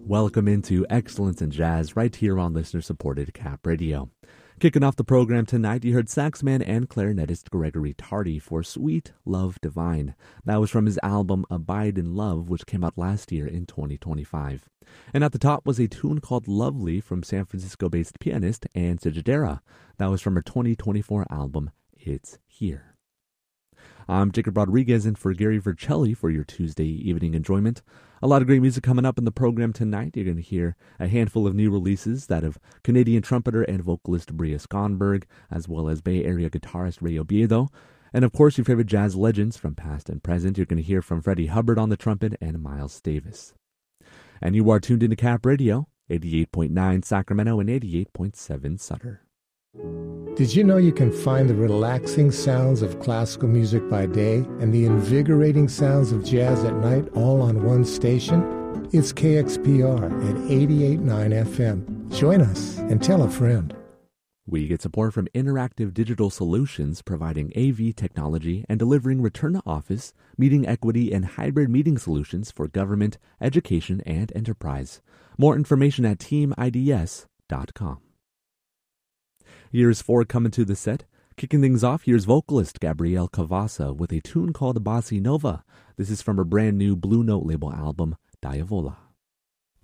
Welcome into Excellence in Jazz right here on listener-supported Cap Radio. Kicking off the program tonight, you heard saxman and clarinetist Gregory Tardy for Sweet Love Divine. That was from his album Abide in Love, which came out last year in 2025. And at the top was a tune called Lovely from San Francisco-based pianist Ann Sigidera. That was from her 2024 album It's Here. I'm Jacob Rodriguez in for Gary Vercelli for your Tuesday evening enjoyment. A lot of great music coming up in the program tonight. You're going to hear a handful of new releases, that of Canadian trumpeter and vocalist Bria Skonberg, as well as Bay Area guitarist Ray Oviedo. And of course, your favorite jazz legends from past and present. You're going to hear from Freddie Hubbard on the trumpet and Miles Davis. And you are tuned into Cap Radio, 88.9 Sacramento and 88.7 Sutter. Did you know you can find the relaxing sounds of classical music by day and the invigorating sounds of jazz at night all on one station? It's KXPR at 88.9 FM. Join us and tell a friend. We get support from Interactive Digital Solutions, providing AV technology and delivering return to office, meeting equity, and hybrid meeting solutions for government, education, and enterprise. More information at teamids.com. Here's Ford coming to the set. Kicking things off, here's vocalist Gabrielle Cavassa with a tune called Bossa Nova. This is from her brand new Blue Note label album, Diavola.